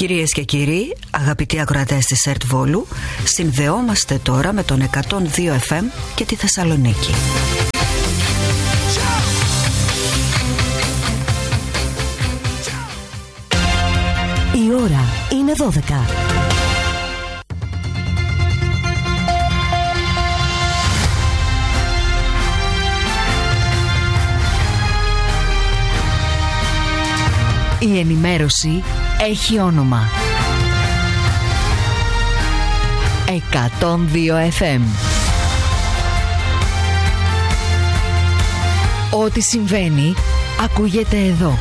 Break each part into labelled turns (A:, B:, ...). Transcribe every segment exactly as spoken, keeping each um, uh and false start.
A: Κυρίες και κύριοι, αγαπητοί ακροατές της ΕΡΤ Βόλου, συνδεόμαστε τώρα με τον εκατόν δύο εφ εμ και τη Θεσσαλονίκη.
B: Η ώρα είναι δώδεκα. Η ενημέρωση έχει όνομα. εκατόν δύο εφ εμ. Ό,τι συμβαίνει ακούγεται εδώ.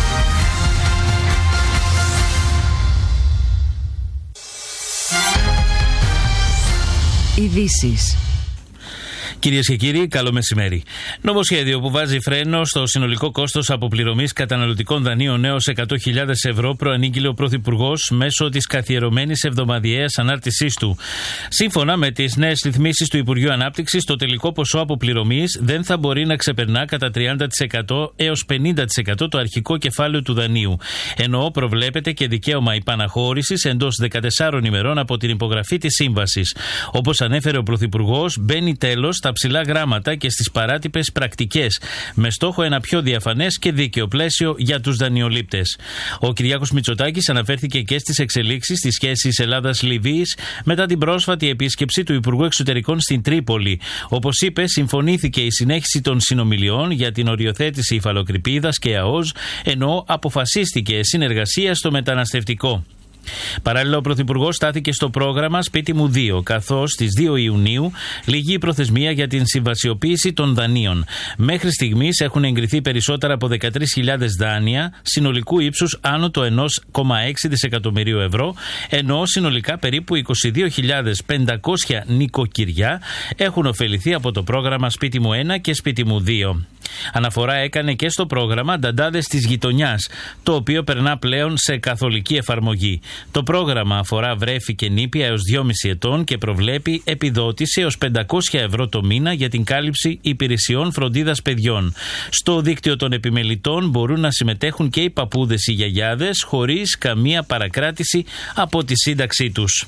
B: Ειδήσεις.
C: Κυρίες και κύριοι, καλό μεσημέρι. Νομοσχέδιο που βάζει φρένο στο συνολικό κόστος αποπληρωμής καταναλωτικών δανείων έως εκατό χιλιάδες ευρώ προανήγγειλε ο Πρωθυπουργός μέσω της καθιερωμένης εβδομαδιαίας ανάρτησής του. Σύμφωνα με τις νέες ρυθμίσεις του Υπουργείου Ανάπτυξης, το τελικό ποσό αποπληρωμής δεν θα μπορεί να ξεπερνά κατά τριάντα τοις εκατό έως πενήντα τοις εκατό το αρχικό κεφάλαιο του δανείου. Ενώ προβλέπεται και δικαίωμα υπαναχώρησης εντός δεκατεσσάρων ημερών από την υπογραφή της σύμβασης. Όπως ανέφερε ο Πρωθυπουργός, μπαίνει τέλος στα ψηλά γράμματα και στις παράτυπες πρακτικές, με στόχο ένα πιο διαφανές και δίκαιο πλαίσιο για τους δανειολήπτες. Ο Κυριάκος Μητσοτάκης αναφέρθηκε και στις εξελίξεις στις σχέσεις Ελλάδας-Λιβύης μετά την πρόσφατη επίσκεψη του Υπουργού Εξωτερικών στην Τρίπολη. Όπως είπε, συμφωνήθηκε η συνέχιση των συνομιλιών για την οριοθέτηση υφαλοκρηπίδας και ΑΟΣ, ενώ αποφασίστηκε συνεργασία στο μεταναστευτικό. Παράλληλα, ο Πρωθυπουργός στάθηκε στο πρόγραμμα Σπίτι μου δύο, καθώς στις δύο Ιουνίου λήγει η προθεσμία για την συμβασιοποίηση των δανείων. Μέχρι στιγμής έχουν εγκριθεί περισσότερα από δεκατρείς χιλιάδες δάνεια συνολικού ύψους άνω το ένα κόμμα έξι δισεκατομμυρίου ευρώ, ενώ συνολικά περίπου είκοσι δύο χιλιάδες πεντακόσια νοικοκυριά έχουν ωφεληθεί από το πρόγραμμα Σπίτι μου ένα και Σπίτι μου δύο. Αναφορά έκανε και στο πρόγραμμα Νταντάδες της Γειτονιάς, το οποίο περνά πλέον σε καθολική εφαρμογή. Το πρόγραμμα αφορά βρέφη και νήπια έως δυόμισι ετών και προβλέπει επιδότηση έως πεντακόσια ευρώ το μήνα για την κάλυψη υπηρεσιών φροντίδας παιδιών. Στο δίκτυο των επιμελητών μπορούν να συμμετέχουν και οι παππούδες ή γιαγιάδες χωρίς καμία παρακράτηση από τη σύνταξή τους.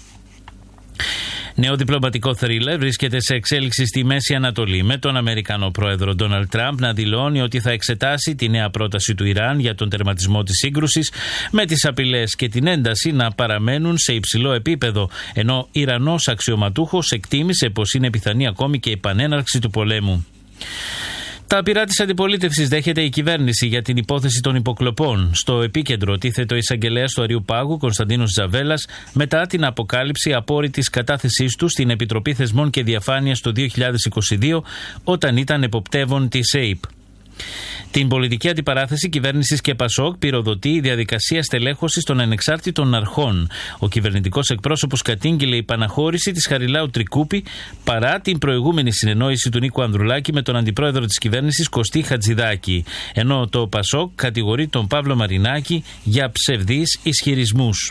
C: Νέο διπλωματικό θρίλερ βρίσκεται σε εξέλιξη στη Μέση Ανατολή, με τον Αμερικανό πρόεδρο Ντόναλντ Τραμπ να δηλώνει ότι θα εξετάσει τη νέα πρόταση του Ιράν για τον τερματισμό της σύγκρουσης, με τις απειλές και την ένταση να παραμένουν σε υψηλό επίπεδο, ενώ Ιρανός αξιωματούχος εκτίμησε πως είναι πιθανή ακόμη και η επανέναρξη του πολέμου. Τα πειρά της αντιπολίτευσης δέχεται η κυβέρνηση για την υπόθεση των υποκλοπών. Στο επίκεντρο τίθεται ο εισαγγελέας του Αριού Πάγου, Κωνσταντίνος Τζαβέλας, μετά την αποκάλυψη απόρριτης κατάθεσής του στην Επιτροπή Θεσμών και Διαφάνειας το δύο χιλιάδες είκοσι δύο, όταν ήταν εποπτεύων της ΕΙΠ. Την πολιτική αντιπαράθεση κυβέρνησης και Πασόκ πυροδοτεί η διαδικασία στελέχωσης των ανεξάρτητων αρχών. Ο κυβερνητικός εκπρόσωπος κατήγγειλε η παναχώρηση της Χαριλάου Τρικούπη παρά την προηγούμενη συνεννόηση του Νίκου Ανδρουλάκη με τον αντιπρόεδρο της κυβέρνησης Κωστή Χατζηδάκη. Ενώ το Πασόκ κατηγορεί τον Παύλο Μαρινάκη για ψευδείς ισχυρισμούς.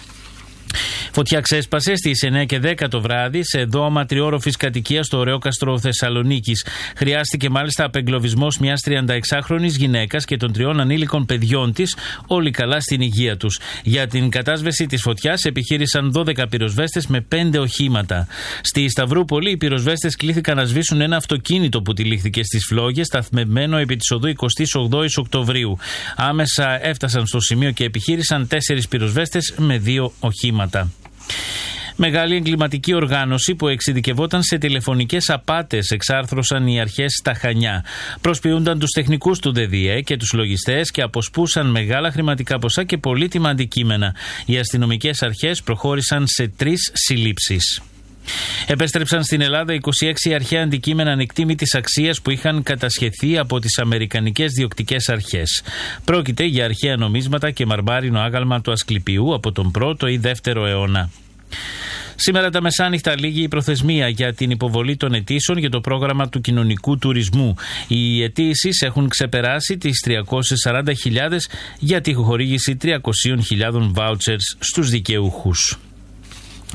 C: Φωτιά ξέσπασε στις εννιά και δέκα το βράδυ σε δώμα τριόροφης κατοικίας στο Ωρεόκαστρο Θεσσαλονίκης. Χρειάστηκε μάλιστα απεγκλωβισμός μιας τριανταεξάχρονης γυναίκας και των τριών ανήλικων παιδιών της, όλοι καλά στην υγεία τους. Για την κατάσβεση της φωτιάς επιχείρησαν δώδεκα πυροσβέστες με πέντε οχήματα. Στη Σταυρούπολη οι πυροσβέστες κλήθηκαν να σβήσουν ένα αυτοκίνητο που τυλίχθηκε στις φλόγες, σταθμευμένο επί της οδού εικοστή όγδοη Οκτωβρίου. Άμεσα έφτασαν στο σημείο και επιχείρησαν τέσσερις πυροσβέστες με δύο οχήματα. Μεγάλη εγκληματική οργάνωση που εξειδικευόταν σε τηλεφωνικές απάτες εξάρθρωσαν οι αρχές στα Χανιά. Προσποιούνταν τους τεχνικούς του ΔΔΕ και τους λογιστές και αποσπούσαν μεγάλα χρηματικά ποσά και πολύτιμα αντικείμενα. Οι αστυνομικές αρχές προχώρησαν σε τρεις συλλήψεις. Επέστρεψαν στην Ελλάδα είκοσι έξι αρχαία αντικείμενα ανεκτήμητης αξίας που είχαν κατασχεθεί από τις αμερικανικές διοκτικές αρχές. Πρόκειται για αρχαία νομίσματα και μαρμάρινο άγαλμα του Ασκληπιού από τον πρώτο ή δεύτερο αιώνα. Σήμερα τα μεσάνυχτα λήγει η προθεσμία για την υποβολή των αιτήσεων για το πρόγραμμα του κοινωνικού τουρισμού. Οι αιτήσεις έχουν ξεπεράσει τις τριακόσιες σαράντα χιλιάδες για τη χορήγηση τριακόσιες χιλιάδες βάουτσερς στους δικαιούχους.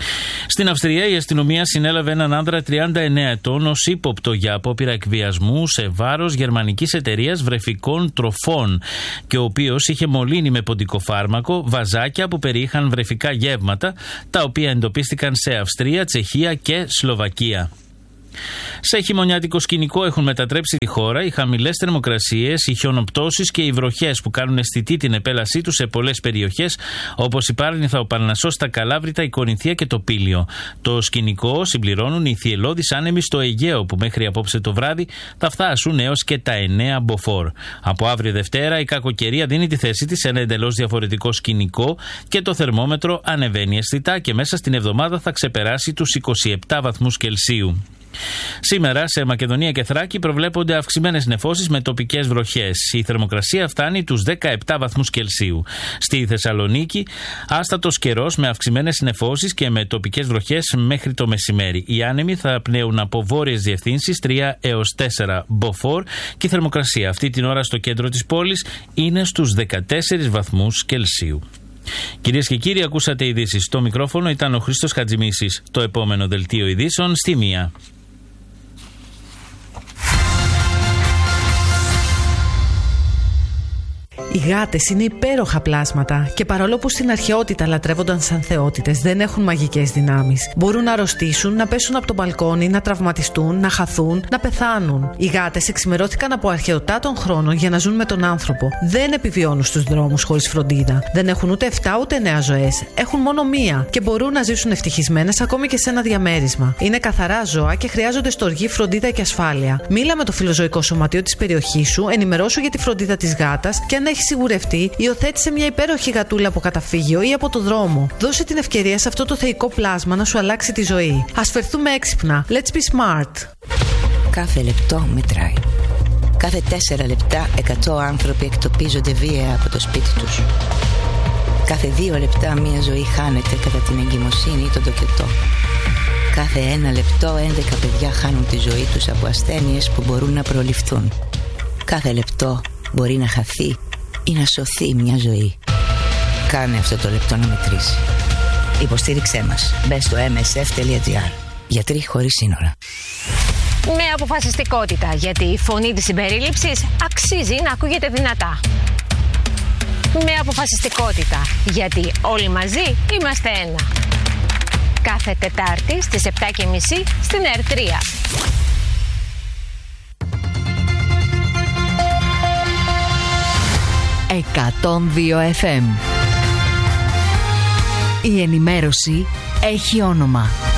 C: Στην Αυστρία, η αστυνομία συνέλαβε έναν άνδρα τριάντα εννέα ετών ως ύποπτο για απόπειρα εκβιασμού σε βάρος γερμανικής εταιρείας βρεφικών τροφών και ο οποίος είχε μολύνει με ποντικό φάρμακο βαζάκια που περιείχαν βρεφικά γεύματα, τα οποία εντοπίστηκαν σε Αυστρία, Τσεχία και Σλοβακία. Σε χειμωνιάτικο σκηνικό έχουν μετατρέψει τη χώρα οι χαμηλές θερμοκρασίες, οι χιονοπτώσεις και οι βροχές που κάνουν αισθητή την επέλασή τους σε πολλές περιοχές όπως η Πάρνηθα, ο Παρνασσός, τα Καλάβρητα, η Κορινθία και το Πήλιο. Το σκηνικό συμπληρώνουν οι θυελλώδεις άνεμοι στο Αιγαίο που μέχρι απόψε το βράδυ θα φτάσουν έως και τα εννέα μποφόρ. Από αύριο Δευτέρα η κακοκαιρία δίνει τη θέση της σε ένα εντελώς διαφορετικό σκηνικό και το θερμόμετρο ανεβαίνει αισθητά και μέσα στην εβδομάδα θα ξεπεράσει τους είκοσι επτά βαθμούς Κελσίου. Σήμερα σε Μακεδονία και Θράκη προβλέπονται αυξημένες νεφώσεις με τοπικές βροχές. Η θερμοκρασία φτάνει τους δεκαεπτά βαθμούς Κελσίου. Στη Θεσσαλονίκη, άστατος καιρός με αυξημένες νεφώσεις και με τοπικές βροχές μέχρι το μεσημέρι. Οι άνεμοι θα πνέουν από βόρειες διευθύνσεις τρία έως τέσσερα μποφόρ και η θερμοκρασία αυτή την ώρα στο κέντρο της πόλης είναι στους δεκατέσσερις βαθμούς Κελσίου. Κυρίες και κύριοι, ακούσατε ειδήσεις. Στο μικρόφωνο ήταν ο Χρήστος Χατζημίσης. Το επόμενο δελτίο ειδήσεων στη μία.
D: Οι γάτες είναι υπέροχα πλάσματα και παρόλο που στην αρχαιότητα λατρεύονταν σαν θεότητες, δεν έχουν μαγικές δυνάμεις. Μπορούν να αρρωστήσουν, να πέσουν από το μπαλκόνι, να τραυματιστούν, να χαθούν, να πεθάνουν. Οι γάτες εξημερώθηκαν από αρχαιοτά των χρόνων για να ζουν με τον άνθρωπο. Δεν επιβιώνουν στους δρόμους χωρίς φροντίδα. Δεν έχουν ούτε εφτά ούτε εννέα ζωές. Έχουν μόνο μία και μπορούν να ζήσουν ευτυχισμένες ακόμη και σε ένα διαμέρισμα. Είναι καθαρά ζώα και χρειάζονται στοργή, φροντίδα και ασφάλεια. Μίλα με το φιλοζωικό σωματείο της περιοχής σου, ενημερώσου για τη φροντίδα της γάτας και αν έχει σιγουρευτεί, υιοθέτησε μια υπέροχη γατούλα από καταφύγιο ή από το δρόμο. Δώσε την ευκαιρία σε αυτό το θεϊκό πλάσμα να σου αλλάξει τη ζωή. Ας φερθούμε έξυπνα. Let's be smart.
E: Κάθε λεπτό μετράει. Κάθε τέσσερα λεπτά εκατό άνθρωποι εκτοπίζονται βία από το σπίτι τους. Κάθε δύο λεπτά μια ζωή χάνεται κατά την εγκυμοσύνη ή τον τοκετό. Κάθε ένα λεπτό έντεκα παιδιά χάνουν τη ζωή τους από ασθένειες που μπορούν να προληφθούν. Κάθε λεπτό μπορεί να χαθεί ή να σωθεί μια ζωή. Κάνε αυτό το λεπτό να μετρήσει. Υποστήριξέ μας. Μπες στο εμ ες εφ τελεία τζι άρ. Γιατροί χωρίς σύνορα.
F: Με αποφασιστικότητα, γιατί η φωνή της συμπερίληψης αξίζει να ακούγεται δυνατά. Με αποφασιστικότητα, γιατί όλοι μαζί είμαστε ένα. Κάθε Τετάρτη στις επτά και μισή στην Ερ τρία.
B: εκατόν δύο εφ εμ. Η ενημέρωση έχει όνομα.